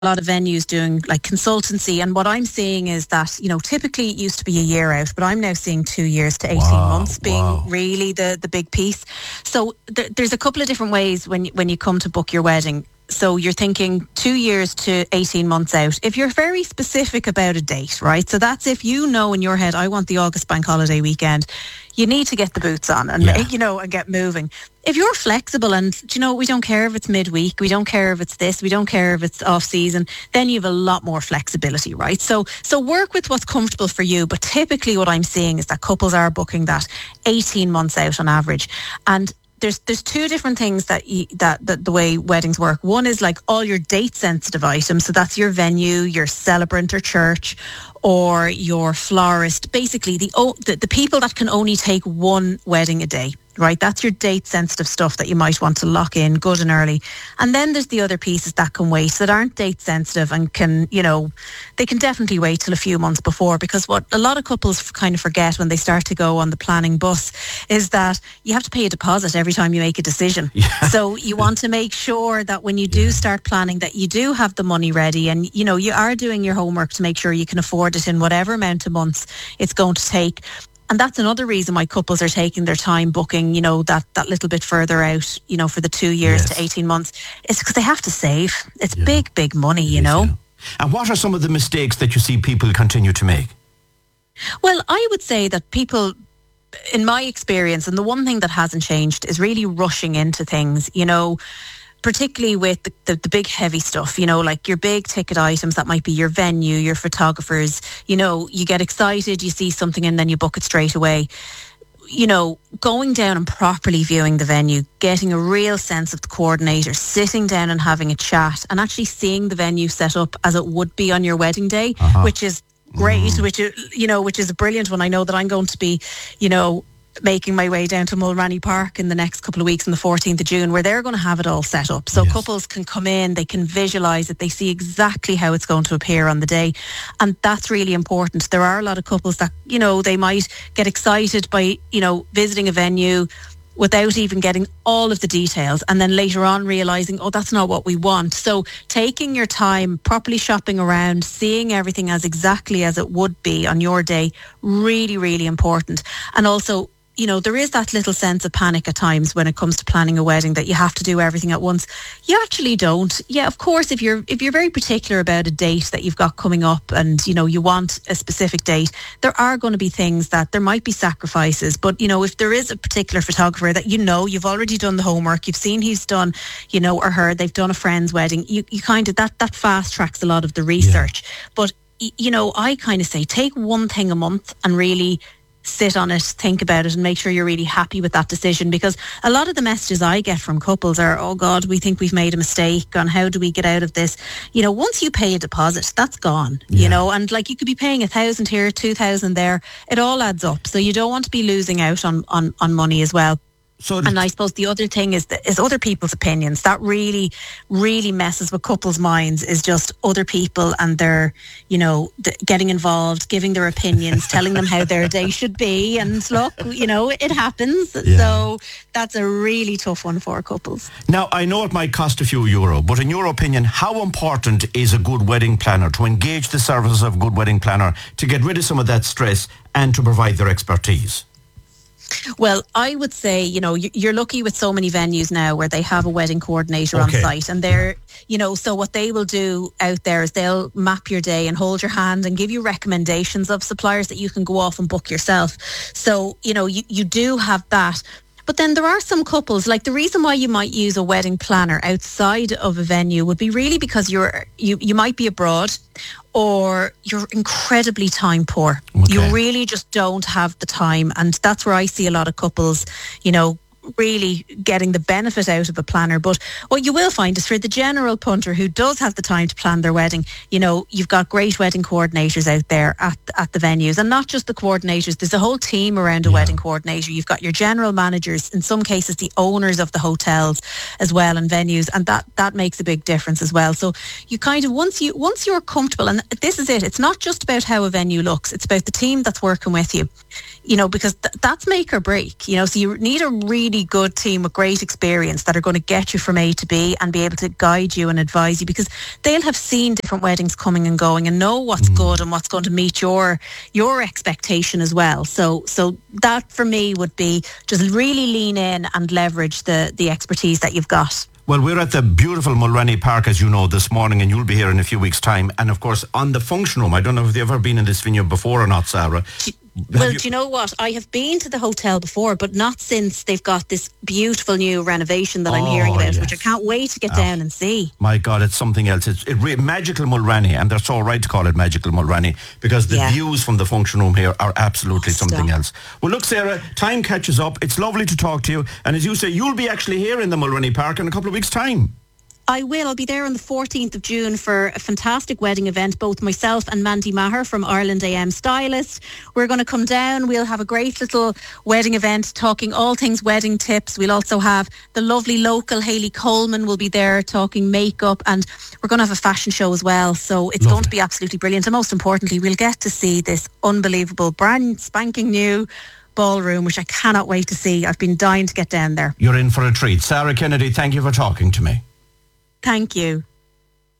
a lot of venues doing like consultancy, and what I'm seeing is that, typically it used to be a year out, but I'm now seeing 2 years to 18 months being really the big piece. So there's a couple of different ways when you come to book your wedding. So you're thinking 2 years to 18 months out. If you're very specific about a date, right? So that's if you know in your head, I want the August bank holiday weekend, you need to get the boots on and, and get moving. If you're flexible and, we don't care if it's midweek, we don't care if it's this, we don't care if it's off season, then you have a lot more flexibility, right? So work with what's comfortable for you. But typically what I'm seeing is that couples are booking that 18 months out on average. And there's two different things that the way weddings work. One is like all your date sensitive items. So that's your venue, your celebrant or church, or your florist. Basically the people that can only take one wedding a day. Right, that's your date sensitive stuff that you might want to lock in good and early. And then there's the other pieces that can wait, that aren't date sensitive and can, they can definitely wait till a few months before, because what a lot of couples kind of forget when they start to go on the planning bus is that you have to pay a deposit every time you make a decision. Yeah. So you want to make sure that when you do start planning that you do have the money ready, and, you are doing your homework to make sure you can afford it in whatever amount of months it's going to take. And that's another reason why couples are taking their time booking, that little bit further out, for the 2 years to 18 months. It's because they have to save. It's big money, you know. Yeah. And what are some of the mistakes that you see people continue to make? Well, I would say that people, in my experience, and the one thing that hasn't changed is really rushing into things, particularly with the big heavy stuff, like your big ticket items, that might be your venue, your photographers, you get excited, you see something and then you book it straight away. Going down and properly viewing the venue, getting a real sense of the coordinator, sitting down and having a chat and actually seeing the venue set up as it would be on your wedding day, which is great, which is a brilliant one. I know that I'm going to be, making my way down to Mulranny Park in the next couple of weeks on the 14th of June, where they're going to have it all set up. So couples can come in, they can visualise it, they see exactly how it's going to appear on the day. And that's really important. There are a lot of couples that, they might get excited by, visiting a venue without even getting all of the details, and then later on realising, that's not what we want. So taking your time, properly shopping around, seeing everything as exactly as it would be on your day, really, really important. And also, there is that little sense of panic at times when it comes to planning a wedding, that you have to do everything at once. You actually don't. Yeah, of course, if you're very particular about a date that you've got coming up and, you want a specific date, there are going to be things that there might be sacrifices. But, if there is a particular photographer that you've already done the homework, you've seen he's done, or her, they've done a friend's wedding, you kind of, that fast tracks a lot of the research. Yeah. But, I kind of say take one thing a month and really sit on it, think about it, and make sure you're really happy with that decision. Because a lot of the messages I get from couples are, oh God, we think we've made a mistake, on how do we get out of this? Once you pay a deposit, that's gone, and like you could be paying 1,000 here, 2,000 there, it all adds up. So you don't want to be losing out on money as well. And I suppose the other thing is other people's opinions. That really, really messes with couples' minds, is just other people and their, getting involved, giving their opinions, telling them how their day should be. And look, it happens. Yeah. So that's a really tough one for couples. Now, I know it might cost a few euro, but in your opinion, how important is a good wedding planner, to engage the services of a good wedding planner, to get rid of some of that stress and to provide their expertise? Well, I would say, you're lucky with so many venues now where they have a wedding coordinator on site, and they're, so what they will do out there is they'll map your day and hold your hand and give you recommendations of suppliers that you can go off and book yourself. So, you do have that. But then there are some couples, like the reason why you might use a wedding planner outside of a venue would be really because you might be abroad, or you're incredibly time poor. Okay. You really just don't have the time. And that's where I see a lot of couples, really getting the benefit out of a planner. But what you will find is for the general punter who does have the time to plan their wedding, you've got great wedding coordinators out there at the venues, and not just the coordinators. There's a whole team around a wedding coordinator. You've got your general managers, in some cases the owners of the hotels as well, and venues, and that makes a big difference as well. So you kind of, once you're comfortable, and this is it, it's not just about how a venue looks, it's about the team that's working with you, because that's make or break, so you need a really really good team with great experience that are going to get you from A to B and be able to guide you and advise you, because they'll have seen different weddings coming and going and know what's good and what's going to meet your expectation as well. So that for me would be just really lean in and leverage the expertise that you've got. Well, we're at the beautiful Mulrenny Park, as you know, this morning, and you'll be here in a few weeks' time. And, of course, on the function room, I don't know if you've ever been in this venue before or not, Sarah. Well, do you know what? I have been to the hotel before, but not since they've got this beautiful new renovation that I'm hearing about, which I can't wait to get down and see. My God, it's something else. It's Magical Mulrenny, and they're so right to call it Magical Mulrenny, because the views from the function room here are absolutely something else. Well, look, Sarah, time catches up. It's lovely to talk to you. And as you say, you'll be actually here in the Mulrenny Park in a couple of weeks' time. I will. I'll be there on the 14th of June for a fantastic wedding event. Both myself and Mandy Maher from Ireland AM Stylist. We're going to come down. We'll have a great little wedding event talking all things wedding tips. We'll also have the lovely local Hayley Coleman will be there talking makeup, and we're going to have a fashion show as well. So it's going to be absolutely brilliant. And most importantly, we'll get to see this unbelievable brand spanking new ballroom, which I cannot wait to see. I've been dying to get down there. You're in for a treat. Sarah Kennedy, thank you for talking to me. Thank you.